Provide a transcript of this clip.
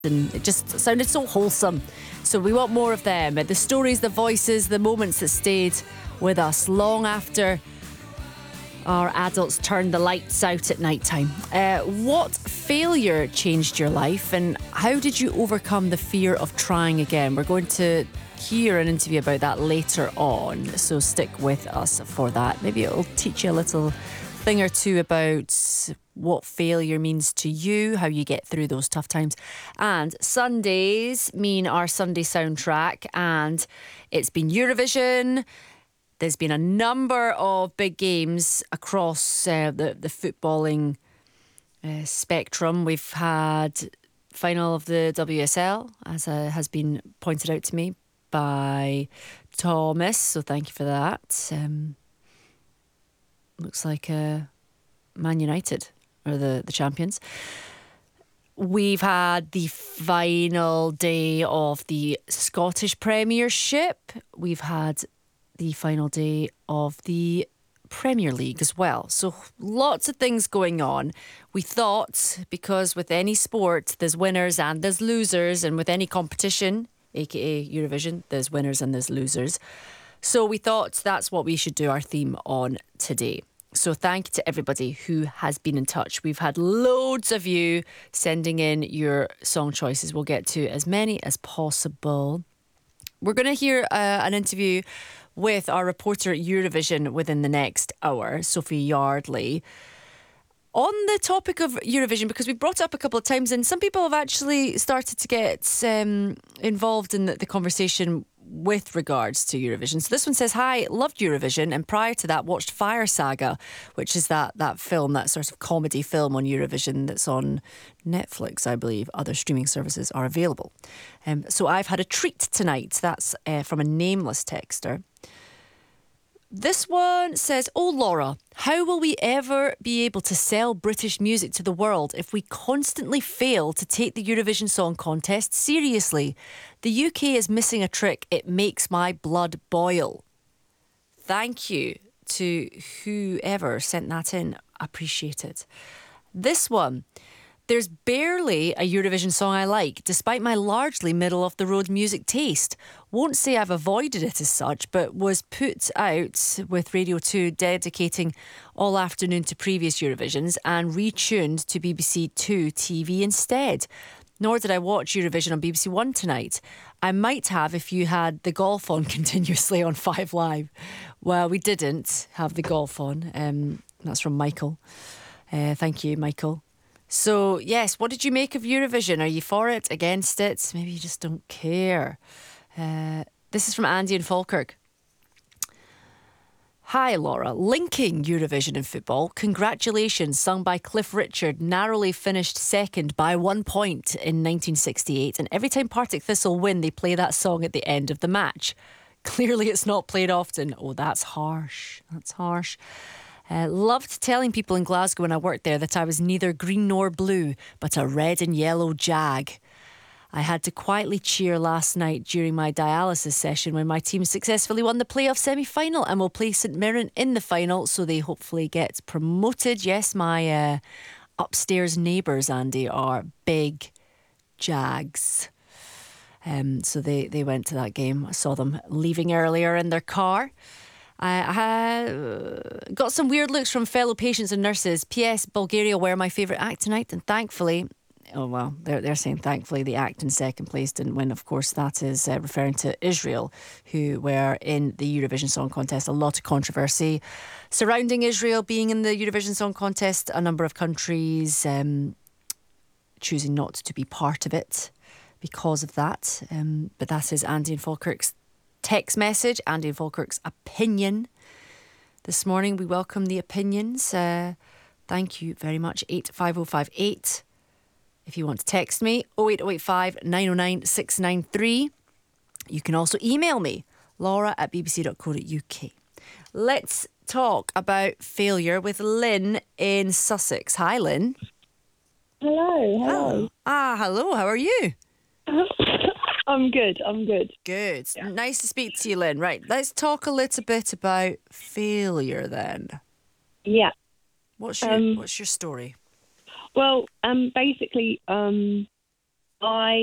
and it just sounded so wholesome. So we want more of them. The stories, the voices, the moments that stayed with us long after our adults turned the lights out at night time. What failure changed your life, and how did you overcome the fear of trying again? We're going to hear an interview about that later on, so stick with us for that. Maybe it'll teach you a little thing or two about what failure means to you, how you get through those tough times. And Sundays mean our Sunday soundtrack, and it's been Eurovision. There's been a number of big games across the footballing spectrum. We've had final of the WSL, as has been pointed out to me by Thomas, so thank you for that. Looks like Man United are the champions. We've had the final day of the Scottish Premiership. We've had the final day of the Premier League as well. So lots of things going on. We thought, because with any sport, there's winners and there's losers, and with any competition, aka Eurovision, there's winners and there's losers. So we thought that's what we should do our theme on today. So thank you to everybody who has been in touch. We've had loads of you sending in your song choices. We'll get to as many as possible. We're going to hear an interview with our reporter at Eurovision within the next hour, Sophie Yardley, on the topic of Eurovision, because we brought it up a couple of times and some people have actually started to get involved in the conversation with regards to Eurovision. So this one says, hi, loved Eurovision, and prior to that watched Fire Saga, which is that film, that sort of comedy film on Eurovision that's on Netflix, I believe. Other streaming services are available. So I've had a treat tonight. That's from a nameless texter. This one says, oh, Laura, how will we ever be able to sell British music to the world if we constantly fail to take the Eurovision Song Contest seriously? The UK is missing a trick. It makes my blood boil. Thank you to whoever sent that in. Appreciate it. This one. There's barely a Eurovision song I like, despite my largely middle-of-the-road music taste. Won't say I've avoided it as such, but was put out with Radio 2 dedicating all afternoon to previous Eurovisions and retuned to BBC 2 TV instead. Nor did I watch Eurovision on BBC One tonight. I might have if you had the golf on continuously on 5 Live. Well, we didn't have the golf on. That's from Michael. Thank you, Michael. So, yes, what did you make of Eurovision? Are you for it, against it? Maybe you just don't care. This is from Andy in Falkirk. Hi, Laura. Linking Eurovision and football. Congratulations, sung by Cliff Richard, narrowly finished second by 1 point in 1968. And every time Partick Thistle win, they play that song at the end of the match. Clearly, it's not played often. Oh, that's harsh. That's harsh. Loved telling people in Glasgow when I worked there that I was neither green nor blue, but a red and yellow jag. I had to quietly cheer last night during my dialysis session when my team successfully won the playoff semi-final and will play St Mirren in the final, so they hopefully get promoted. Yes, my upstairs neighbours, Andy, are big Jags. So they went to that game. I saw them leaving earlier in their car. I got some weird looks from fellow patients and nurses. P.S. Bulgaria were my favourite act tonight, and thankfully, oh well, they're saying thankfully the act in second place didn't win. Of course, that is referring to Israel, who were in the Eurovision Song Contest. A lot of controversy surrounding Israel being in the Eurovision Song Contest. A number of countries choosing not to be part of it because of that. But that is Andy in Falkirk's text message, Andy in Falkirk's opinion. This morning we welcome the opinions. Thank you very much. 85058. If you want to text me, 08085 909 693. You can also email me, laura@bbc.co.uk. Let's talk about failure with Lynn in Sussex. Hi, Lynn. Hello. Hello. How are you? I'm good. Good. Yeah. Nice to speak to you, Lynn. Right, let's talk a little bit about failure then. Yeah. What's your story? Well, basically, I